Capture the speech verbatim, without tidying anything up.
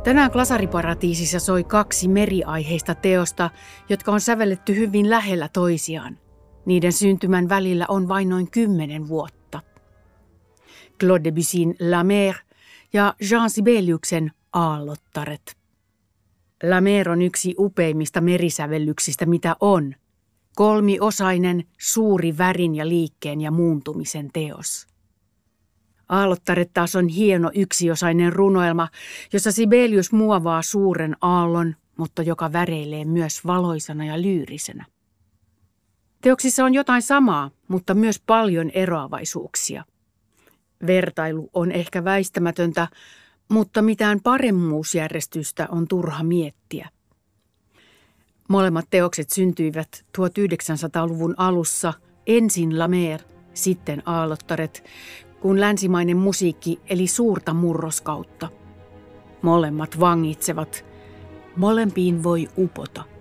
Tänään Glasariparatiisissa soi kaksi meriaiheista teosta, jotka on sävelletty hyvin lähellä toisiaan. Niiden syntymän välillä on vain noin kymmenen vuotta. Claude Debussyn La Mer ja Jean Sibeliuksen Aallottaret. La Mer on yksi upeimmista merisävellyksistä, mitä on. Kolmiosainen, suuri värin ja liikkeen ja muuntumisen teos. Aallottaret taas on hieno yksiosainen runoelma, jossa Sibelius muovaa suuren aallon, mutta joka väreilee myös valoisana ja lyyrisenä. Teoksissa on jotain samaa, mutta myös paljon eroavaisuuksia. Vertailu on ehkä väistämätöntä, mutta mitään paremmuusjärjestystä on turha miettiä. Molemmat teokset syntyivät tuhatyhdeksänsataaluvun alussa, ensin La Mer, sitten Aallottaret, kun länsimainen musiikki eli suurta murroskautta. Molemmat vangitsevat, molempiin voi upota.